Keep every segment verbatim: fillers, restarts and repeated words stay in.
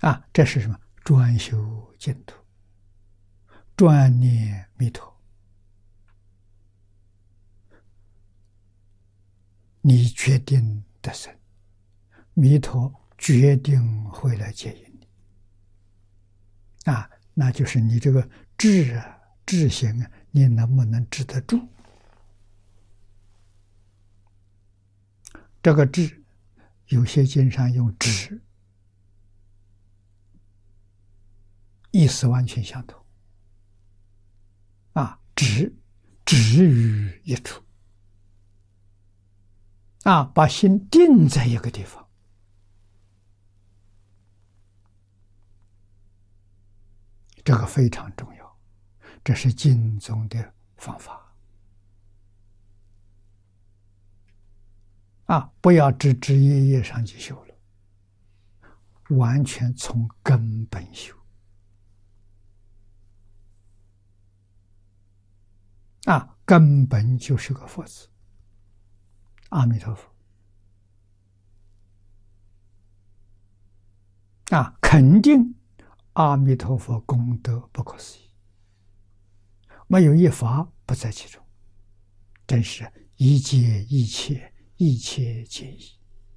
啊，这是什么？专修净土，专念弥陀，你决定得生，弥陀决定会来接引你。啊，那就是你这个智啊，智行啊，你能不能治得住？这个智，有些经上用止，意思完全相同。啊，止，止于一处。啊，把心定在一个地方。这个非常重要，这是经中的方法。啊，不要枝枝叶叶上去修了，完全从根本修。啊，根本就是个佛字，阿弥陀佛。啊，肯定阿弥陀佛功德不可思议，没有一法不在其中，真是一切一切一切皆一。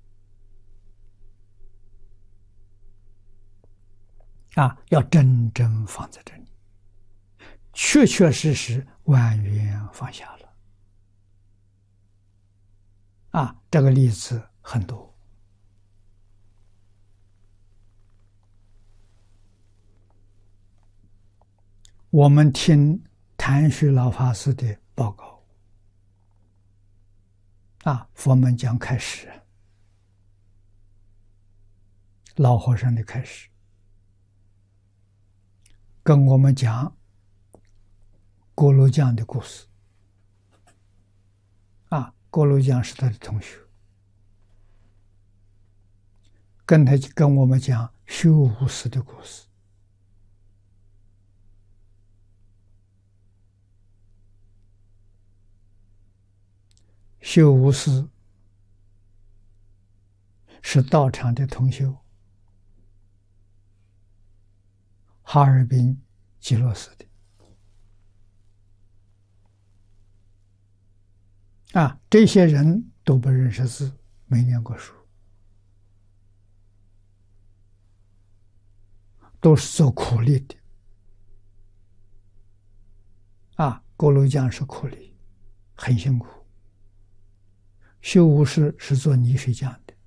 啊，要真正放在这里，确确实实完全放下了。啊，这个例子很多。我们听谭旭老法师的报告，啊，佛门讲开始，老和尚的开始，跟我们讲锅炉匠的故事。啊，锅炉匠是他的同学，跟他跟我们讲修无师的故事。修无师是道场的同修，哈尔滨极乐寺的。啊，这些人都不认识字，没念过书，都是做苦力的。啊，锅炉匠是苦力，很辛苦。修无师是做泥水匠的。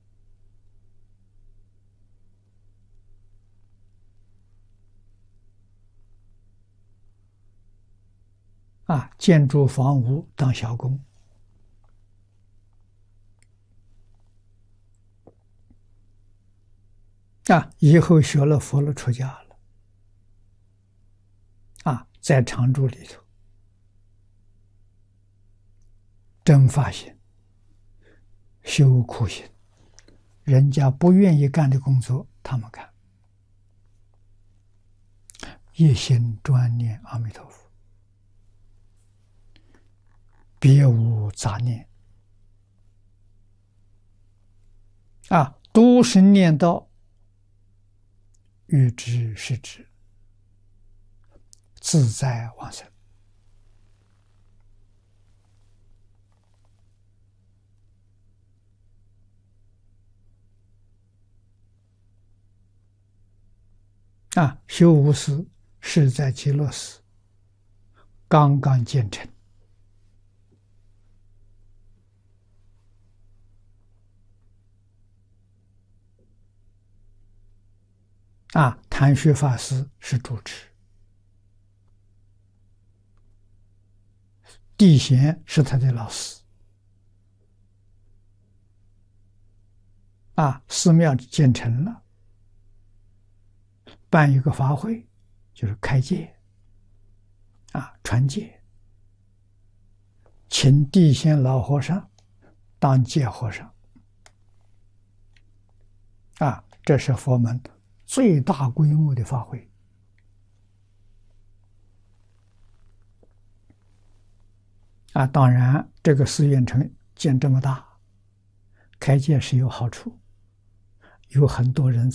啊，建筑房屋当小工。啊，以后学了佛了，出家了。啊，在常住里头，真发现修苦行，人家不愿意干的工作，他们干，一心专念阿弥陀佛，别无杂念。啊，都是念到欲知是知，自在往生。啊，修无师是在极乐寺刚刚建成。啊，谭旭法师是主持，地贤是他的老师。啊，寺庙建成了，办一个法会，就是开戒，啊，传戒，请地仙老和尚当戒和尚。啊，这是佛门最大规模的法会。啊，当然这个寺院城建这么大，开戒是有好处，有很多人